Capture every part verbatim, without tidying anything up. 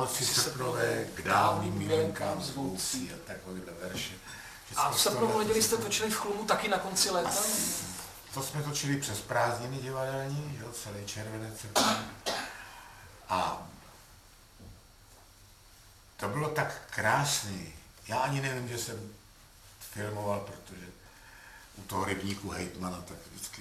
noci srpnové k dávným milenkám zvoucí a takovýhle verše. A v srpnovou neděli jste točili v Chlumu taky na konci léta? To jsme točili přes prázdniny divadelní, jo, celý červenec. A to bylo tak krásný. Já ani nevím, že jsem filmoval, protože u toho rybníku hejtmana tak vždycky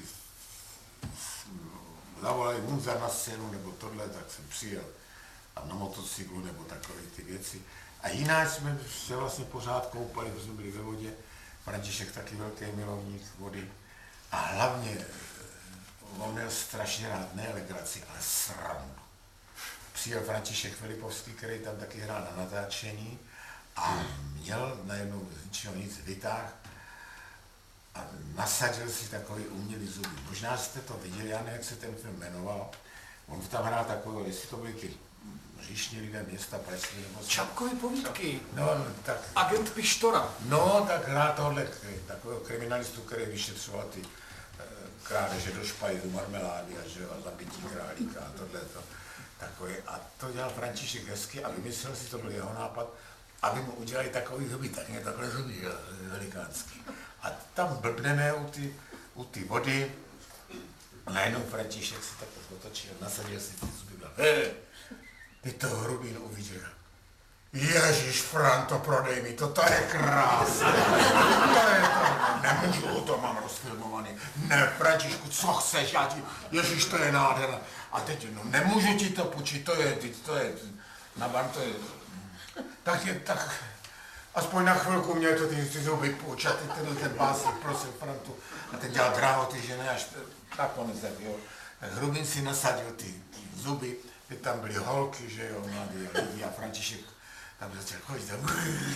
zavolali Munzar na scénu nebo tohle, tak jsem přijel a na motocyklu nebo takové ty věci. A jinak jsme se vlastně pořád koupali, protože jsme byli ve vodě. František taky velký milovník vody. A hlavně on měl strašně rád ne legraci, ale srandu. Přijel František Filipovský, který tam taky hrál na natáčení a měl najednou z ničeho nic vytáh a nasadil si takový umělý zuby. Možná jste to viděli, já nevím, jak se ten film jmenoval. On tam hrál takový, jestli to byly ty říšní lidé města Plesny nebo... Čapkovy povídky. No, tak... Agent Pištora. No, tak hrál tohle, takového kriminalistu, který vyšetřoval ty e, krádeže do špajzu, marmelády a, že, a zabití králíka a tohleto. Takový. A to dělal František hezky a vymyslel si, to byl jeho nápad, aby mu udělali takový zuby, tak mě takhle zuby, velikánský. A tam blbneme u ty, u ty vody a najednou František si takhle otočil, nasadil si ty zuby a he, ty to Hrubín uviděl. Ježíš, Franto, prodej mi to, to je krásné. To je to, nemůžu, to mám rozfilmovaný. Ne, Františku, co chceš, já ti, Ježíš, to je nádherné. A teď, no, nemůžu ti to půjčit, to je, to je, na ban to je, tak je, tak, aspoň na chvilku mě to ty, ty zuby půjč, a ty ten, ten básník prosil Frantu, a ten dělal drahoty, že ne, až nakonec, tak jo. Tak Hrubin si nasadil ty, ty zuby, teď tam byly holky, že jo, mladí lidi a František tam začal chodit tam,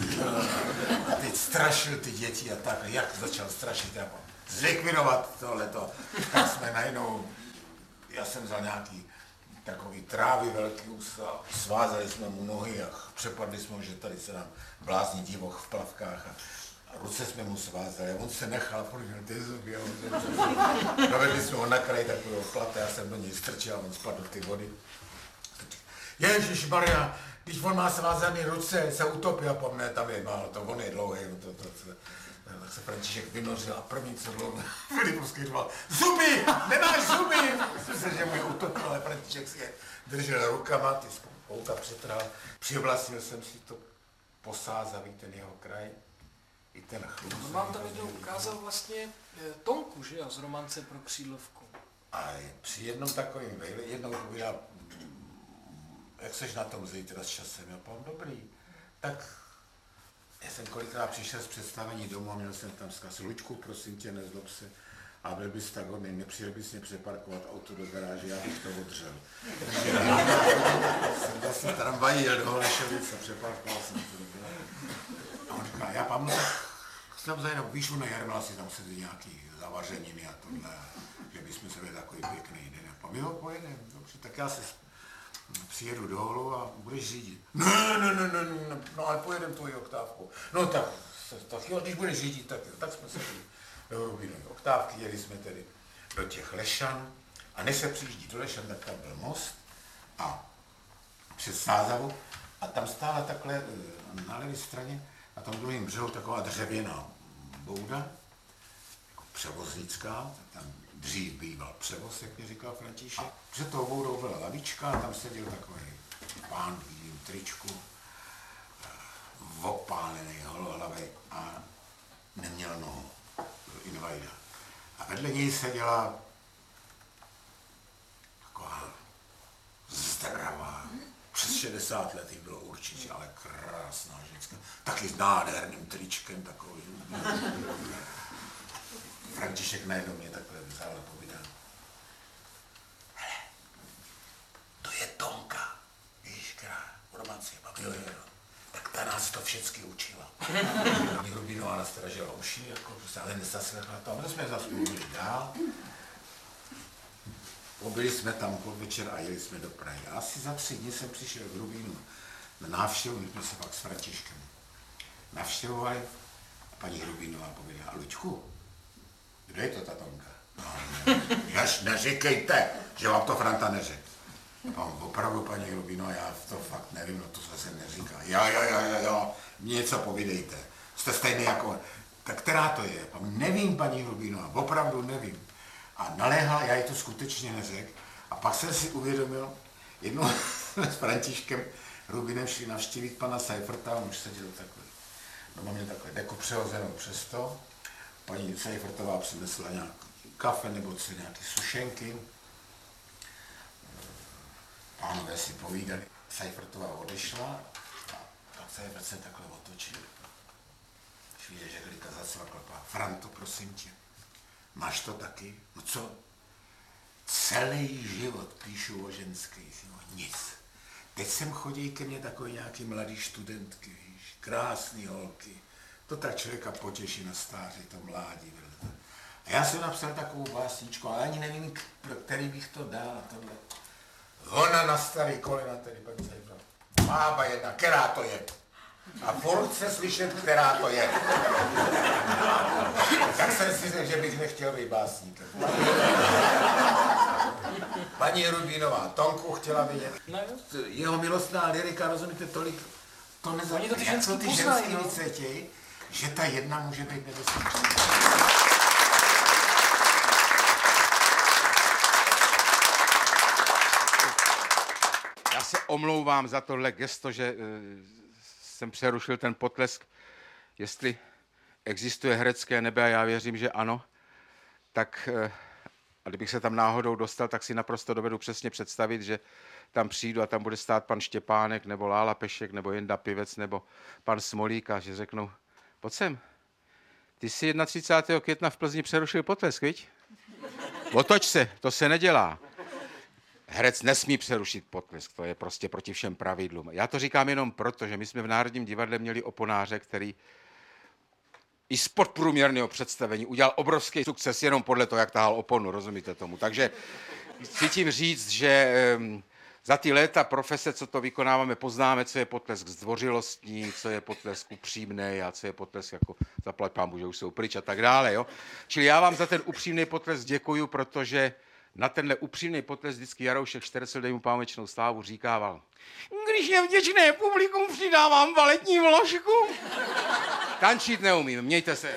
a teď strašil ty děti a tak, a jak začal strašit, jako zlikvidovat tohleto, tak jsme najednou, já jsem vzal nějaký takový trávy velký a svázali jsme mu nohy a přepadli jsme, že tady se nám blázní divoch v plavkách a, a ruce jsme mu svázali a on se nechal, protože ty zuby a on se dovedli jsme ho na kraj takového plata, já jsem do něj strčil a on spadl do ty vody. Ježišmarja, když on má svázaný ruce, se utopil po mne, tam je málo, to on je dlouhý, to, to, to, tak se František vynořil a první co dlouho Filipovský říkal, zuby, nemáš zuby! Myslím se, že mu je utopil, ale František si je držel rukama, ty spouta přetrhal, přivlastnil jsem si to posázavý ten jeho kraj, i ten chlub. On vám tam jednou ukázal vlastně Tonku, že jo, z Romance pro křídlovku. A při jednom takovým vejle, jednou povídal, jak seš na tom zítra s časem, já povím, dobrý, tak já jsem kolikrát přišel z představení domů a měl jsem tam vzkaz, Luďku, prosím tě, nezlob se, a byl bys tak hodný, nepřijel bys mě přeparkovat auto do garáže, já bych to odřel. Takže jsem vlastně tramvají jel do Holešovic a přeparkoval jsem to do garáže. A on říká, já pamnu, tak jsem zajednou, víš, na Jarmila si tam sedí nějaký zavařeniny a tohle, že bychom se byli takový pěkný den. A pamnu, jo, pojedeme, dobře, tak já se přijedu dolů a budeš řídit. Ne, ne, ne, ne, ne, no ale pojedem tvoji oktávku. No tak, tak jo, když budeš řídit, tak, tak jsme se byli do Hrubinové oktávky, jeli jsme tedy do těch Lešan a než se přijíždí do Lešan, tak tam byl most a přes Sázavu a tam stála takhle na levé straně, na tom druhém břehu taková dřevěná bouda, jako převoznická, tam dřív býval převoz, jak mi říkal František. Před tou boudou byla lavička a tam seděl takový pán v bílém tričku, opálený, holohlavý a neměl nohu, byl invalida. A vedle něj seděla taková zdravá, přes šedesát let jí bylo určitě, ale krásná ženská, taky s nádherným tričkem takový. František najednou mě takhle vzal a povídal. Hele, to je Tonka, víš, která v romanci, jo, jo, jo. Tak ta nás to všecky učila. Paní Hrubinová nás stražila uši, jako, ale nezaslechla to. A my jsme zase mluvili dál. Pobyli jsme tam podvečer a jeli jsme do Prahy. A asi za tři dny jsem přišel k Hrubínu na návštěvu, my jsme se pak s Františkem navštěvovali. A paní Hrubinová povídala, Luďku, kdo je to ta Tonka? No, ne, jaž neříkejte, že vám to Franta neřekl. No, opravdu, paní Rubino, já to fakt nevím, no to zase neříká. Jo, jo, jo, jo, jo, mě něco povídejte. Jste stejný jako... Tak která to je? Nevím, paní Rubino, opravdu nevím. A naléhal, já ji to skutečně neřekl. A pak jsem si uvědomil, jednou s Františkem Rubinem šli navštívit pana Seiferta, on už seděl takový. Doma mě takhle deku přehozenou přes to. Paní Seifertová přinesla nějaký kafe nebo co, nějaké sušenky. Pánové si povídali. Seifertová odešla a pak Seifert se takhle otočil. Chvíli, že Glika zacvakla. Franto, prosím tě, máš to taky? No co? Celý život píšu o ženských, no nic. Teď sem chodí ke mně takový nějaký mladý studentky, víš, krásný holky. To tak člověka potěší na stáří, to mládí. A já jsem napsal takovou básničku, ale ani nevím, pro který bych to dal. Tohle. Ona nastaví kolena, tedy paní Seifertová. Mába jedna, která to je? A furt se slyšet, která to je. Tak jsem si řekl, že bych nechtěl být básníkem. Paní Rubinová, Tonku chtěla vidět. No, jeho milostná lyrika, rozumíte, tolik, to nezajímá. Oni to ty ženský ty poznají, ženský no. více chtějí, že ta jedna může být nebezpečná. Já se omlouvám za tohle gesto, že uh, jsem přerušil ten potlesk. Jestli existuje herecké nebe, a já věřím, že ano, tak uh, a kdybych se tam náhodou dostal, tak si naprosto dovedu přesně představit, že tam přijdu a tam bude stát pan Štěpánek, nebo Lála Pešek, nebo Jenda Pivec, nebo pan Smolík a že řeknou, pojď sem, ty jsi třicátého prvního května v Plzni přerušil potlesk, viď? Otoč se, to se nedělá. Herec nesmí přerušit potlesk, to je prostě proti všem pravidlům. Já to říkám jenom proto, že my jsme v Národním divadle měli oponáře, který i z podprůměrného představení udělal obrovský sukces jenom podle toho, jak tahal oponu, rozumíte tomu. Takže chci tím říct, že um, za ty léta profese, co to vykonáváme, poznáme, co je potlesk zdvořilostní, co je potlesk upřímný a co je potlesk jako zaplať pánbůh, že už jsou pryč a tak dále. Jo? Čili já vám za ten upřímný potlesk děkuju, protože na tenhle upřímný potlesk vždycky Jaroušek Štercel, dej mu pamečnou slávu, říkával, když je vděčné publikum, přidávám baletní vložku. Tančit neumím, mějte se.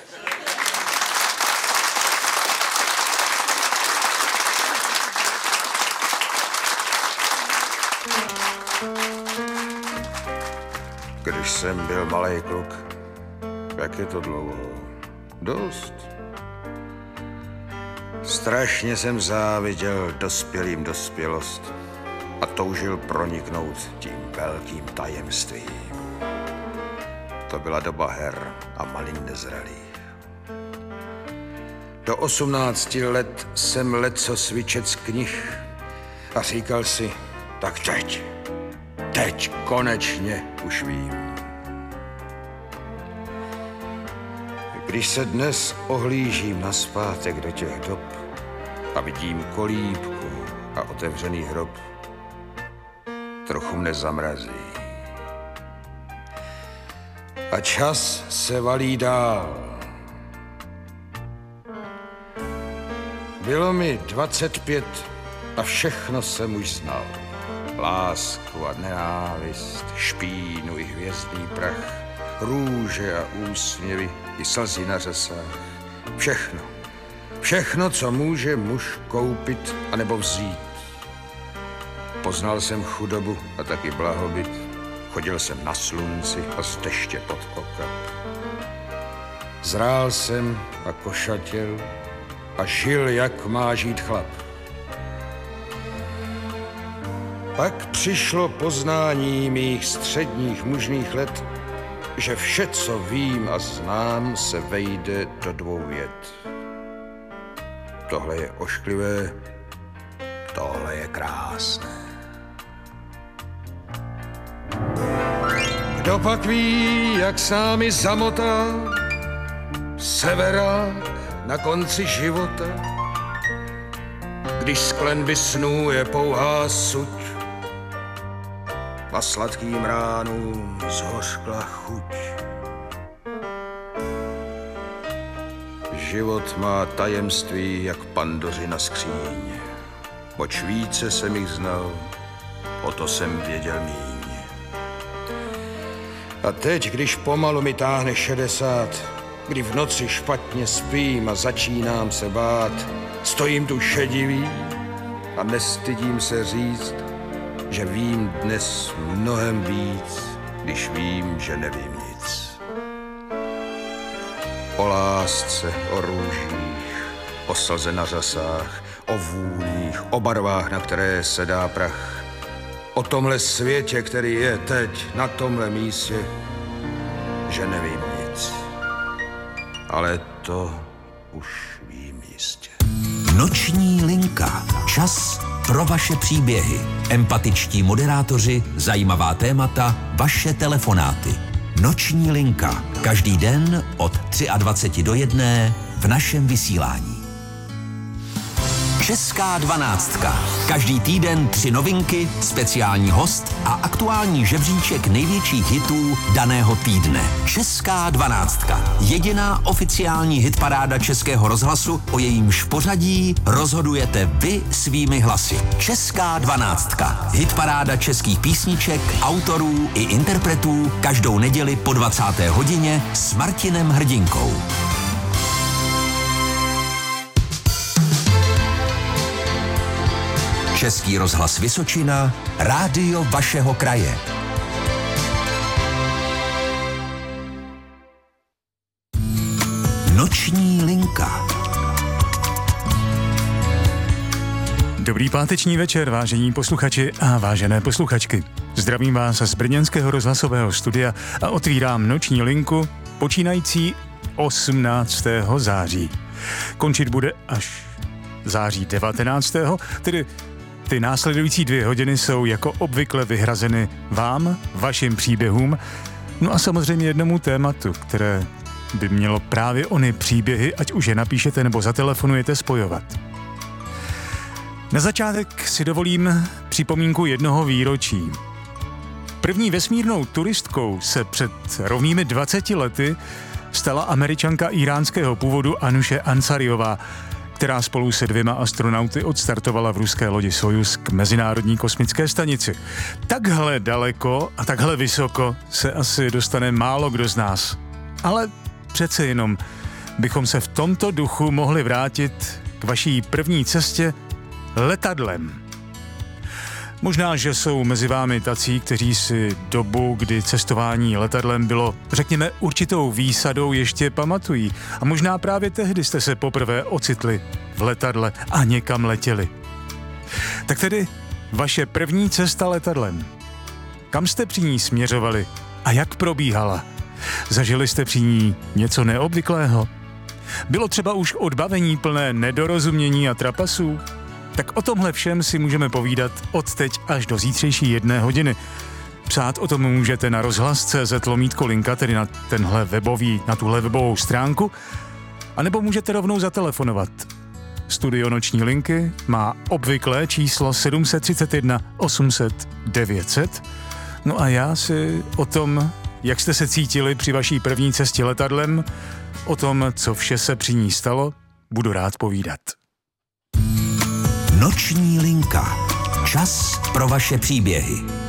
Když jsem byl malej kluk, jak je to dlouho? Dost. Strašně jsem záviděl dospělým dospělost a toužil proniknout tím velkým tajemstvím. To byla doba her a malin nezralých. Do osmnácti let jsem lecos vyčet z knih a říkal si, tak teď, teď konečně už vím. Když se dnes ohlížím nazpátek do těch dob a vidím kolíbku a otevřený hrob, trochu mne zamrazí. A čas se valí dál. Bylo mi dvacet pět a všechno jsem už znal. Lásku a nenávist, špínu i hvězdný prach, růže a úsměvy i slzy na řasách. Všechno. Všechno, co může muž koupit anebo vzít. Poznal jsem chudobu a taky blahobyt. Chodil jsem na slunci a z deště pod okap. Zrál jsem a košatěl a žil, jak má žít chlap. Pak přišlo poznání mých středních mužných let, že vše, co vím a znám, se vejde do dvou vět. Tohle je ošklivé, tohle je krásné. Kdo pak ví, jak sámi zamotá severák na konci života, když z klenby snů je pouhá suť a sladkým ránům zhořkla chuť. Život má tajemství jak Pandořina skříň. Oč více jsem jich znal, o to jsem věděl míň. A teď, když pomalu mi táhne šedesát, kdy v noci špatně spím a začínám se bát, stojím tu šedivý a nestydím se říct, že vím dnes mnohem víc, když vím, že nevím nic. O lásce, o růžích, o slze na řasách, o vůních, o barvách, na které se dá prach. O tomhle světě, který je teď na tomhle místě, že nevím nic. Ale to už vím jistě. Noční linka. Čas pro vaše příběhy. Empatičtí moderátoři, zajímavá témata, vaše telefonáty. Noční linka. Každý den od dvacet tři do jedné v našem vysílání. Česká dvanáctka. Každý týden tři novinky, speciální host a aktuální žebříček největších hitů daného týdne. Česká dvanáctka. Jediná oficiální hitparáda Českého rozhlasu, o jejímž pořadí rozhodujete vy svými hlasy. Česká dvanáctka. Hitparáda českých písniček, autorů i interpretů každou neděli po dvacáté hodině s Martinem Hrdinkou. Český rozhlas Vysočina, rádio vašeho kraje. Noční linka. Dobrý páteční večer, vážení posluchači a vážené posluchačky. Zdravím vás z brněnského rozhlasového studia a otvírám noční linku počínající osmnáctého září. Končit bude až září devatenáctého, tedy ty následující dvě hodiny jsou jako obvykle vyhrazeny vám, vašim příběhům, no a samozřejmě jednomu tématu, které by mělo právě ony příběhy, ať už je napíšete nebo zatelefonujete, spojovat. Na začátek si dovolím připomínku jednoho výročí. První vesmírnou turistkou se před rovnými dvaceti lety stala Američanka iránského původu Anuše Ansariová, která spolu se dvěma astronauty odstartovala v ruské lodi Sojuz k Mezinárodní kosmické stanici. Takhle daleko a takhle vysoko se asi dostane málo kdo z nás. Ale přece jenom bychom se v tomto duchu mohli vrátit k vaší první cestě letadlem. Možná, že jsou mezi vámi tací, kteří si dobu, kdy cestování letadlem bylo, řekněme, určitou výsadou, ještě pamatují. A možná právě tehdy jste se poprvé ocitli v letadle a někam letěli. Tak tedy vaše první cesta letadlem. Kam jste při ní směřovali a jak probíhala? Zažili jste při ní něco neobvyklého? Bylo třeba už odbavení plné nedorozumění a trapasů? Tak o tomhle všem si můžeme povídat od teď až do zítřejší jedné hodiny. Psát o tom můžete na rozhlas tečka cé zet lomítko linka, tedy na tenhle webový, na tuhle webovou stránku, anebo můžete rovnou zatelefonovat. Studio Noční linky má obvyklé číslo sedm set třicet jedna osm set devět set. No a já si o tom, jak jste se cítili při vaší první cestě letadlem, o tom, co vše se při ní stalo, budu rád povídat. Noční linka. Čas pro vaše příběhy.